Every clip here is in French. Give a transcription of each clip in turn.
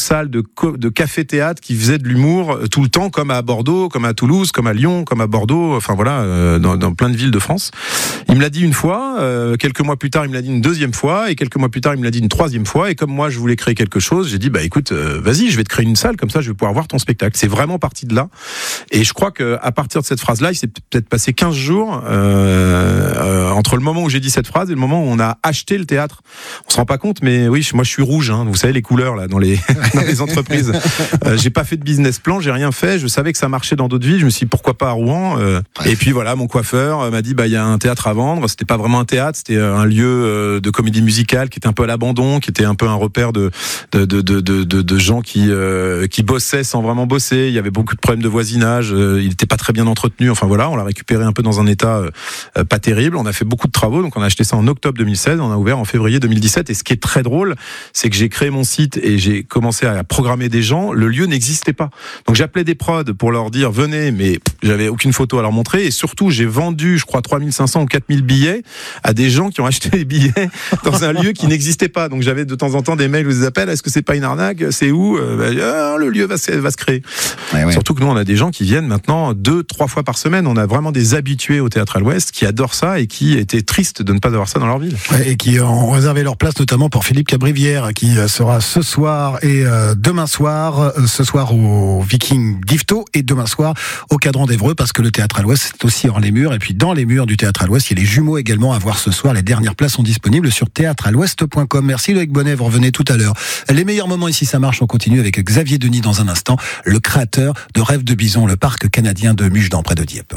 salle de café-théâtre qui faisait de l'humour tout le temps, comme à Bordeaux, comme à Toulouse, comme à Lyon, comme à Bordeaux, enfin voilà, dans plein de villes de France. Il me l'a dit une fois, quelques mois plus tard, il me l'a dit une deuxième fois, et quelques mois plus tard, il me l'a dit une troisième fois, et comme moi, je voulais créer quelque chose, j'ai dit, écoute, vas-y, je vais te créer une salle, comme ça, je vais pouvoir voir ton spectacle. C'est vraiment parti de là. Et je crois qu'à partir de cette phrase-là, il s'est peut-être passé 15 jours entre le moment où j'ai dit cette phrase et le moment où on a acheté le théâtre. On se rend pas compte, mais oui, moi je suis rouge, hein, vous savez les couleurs là dans les entreprises. J'ai pas fait de business plan, j'ai rien fait. Je savais que ça marchait dans d'autres villes. Je me suis dit pourquoi pas à Rouen. Et puis voilà, mon coiffeur m'a dit il y a un théâtre à vendre. C'était pas vraiment un théâtre, c'était un lieu de comédie musicale qui était un peu à l'abandon, qui était un peu un repère de gens qui bossaient sans vraiment bosser. Il y avait beaucoup de problèmes de voisinage. Il était pas très bien entretenu. Enfin voilà, on l'a récupéré un peu dans un état pas terrible. On a fait beaucoup de travaux, donc on a acheté ça en octobre 2016. On a ouvert en février 2017. Et ce qui est très drôle, c'est que j'ai créé mon site et j'ai commencé à programmer des gens. Le lieu n'existait pas. Donc j'appelais des prods pour leur dire venez, mais j'avais aucune photo à leur montrer. Et surtout, j'ai vendu, je crois, 3500 ou 4000 billets à des gens qui ont acheté les billets dans un lieu qui n'existait pas. Donc j'avais de temps en temps des mails ou des appels. Est-ce que c'est pas une arnaque? C'est où? Le lieu va se créer. Ouais. Surtout que nous, on a des gens qui viennent maintenant 2-3 fois par semaine. On a vraiment des habitués au Théâtre à l'Ouest qui adorent ça et qui étaient tristes de ne pas avoir ça dans leur ville. Ouais, et qui ont réservé leur place notamment pour Philippe Cabrivière qui sera ce soir et demain soir. Ce soir au Viking d'Yvetot et demain soir au Cadran d'Évreux, parce que le Théâtre à l'Ouest c'est aussi hors les murs. Et puis dans les murs du Théâtre à l'Ouest, il y a les jumeaux également à voir ce soir. Les dernières places sont disponibles sur théâtrealouest.com. Merci Loïc Bonnet, vous revenez tout à l'heure. Les meilleurs moments ici ça marche, on continue avec Xavier Denis dans un instant, le créateur de Rêve de Bison, le parc canadien de Mugedan près de Dieppe.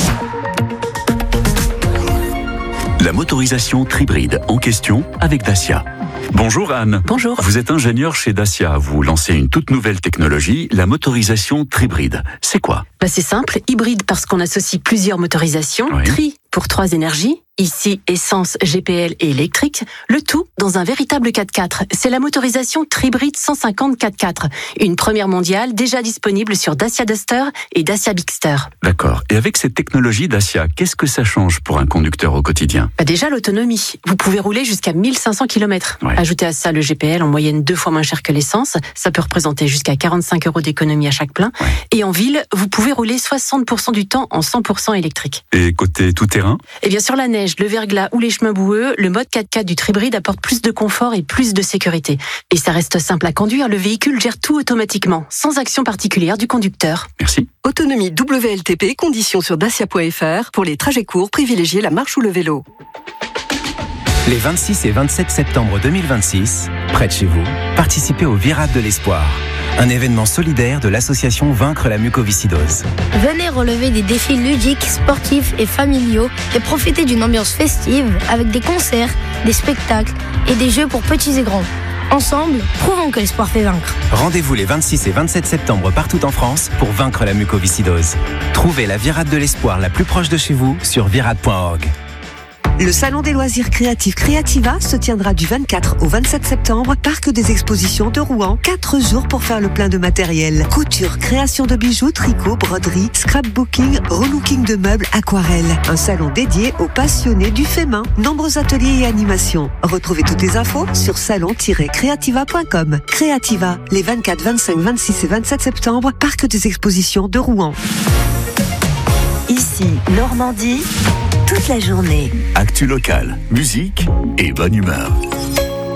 La motorisation Tribride en question avec Dacia. Bonjour Anne. Bonjour. Vous êtes ingénieur chez Dacia. Vous lancez une toute nouvelle technologie, la motorisation Tribride. C'est quoi ? C'est simple, hybride parce qu'on associe plusieurs motorisations, Oui. Tri pour 3 énergies, ici essence, GPL et électrique, le tout dans un véritable 4x4. C'est la motorisation Tribride 150 4x4, une première mondiale déjà disponible sur Dacia Duster et Dacia Bigster. D'accord. Et avec cette technologie Dacia, qu'est-ce que ça change pour un conducteur au quotidien ? Déjà l'autonomie, vous pouvez rouler jusqu'à 1500 km. Ouais. Ajoutez à ça le GPL en moyenne 2 fois moins cher que l'essence, ça peut représenter jusqu'à 45 € d'économie à chaque plein. Ouais. Et en ville, vous pouvez rouler 60% du temps en 100% électrique. Et côté tout-terrain ? Et bien sur la neige, le verglas ou les chemins boueux, le mode 4x4 du Tribride apporte plus de confort et plus de sécurité. Et ça reste simple à conduire, le véhicule gère tout automatiquement, sans action particulière du conducteur. Merci. Autonomie WLTP, conditions sur dacia.fr. Pour les trajets courts, privilégiez la marche ou le vélo. Les 26 et 27 septembre 2026, près de chez vous, participez au Virade de l'Espoir, un événement solidaire de l'association Vaincre la mucoviscidose. Venez relever des défis ludiques, sportifs et familiaux et profitez d'une ambiance festive avec des concerts, des spectacles et des jeux pour petits et grands. Ensemble, prouvons que l'espoir fait vaincre. Rendez-vous les 26 et 27 septembre partout en France pour vaincre la mucoviscidose. Trouvez la Virade de l'Espoir la plus proche de chez vous sur virade.org. Le salon des loisirs créatifs Creativa se tiendra du 24 au 27 septembre, parc des expositions de Rouen. 4 jours pour faire le plein de matériel. Couture, création de bijoux, tricot, broderie, scrapbooking, relooking de meubles, aquarelle. Un salon dédié aux passionnés du fait main. Nombreux ateliers et animations. Retrouvez toutes les infos sur salon-creativa.com. Creativa, les 24, 25, 26 et 27 septembre, parc des expositions de Rouen. Ici, Normandie, toute la journée. Actu locale, musique et bonne humeur.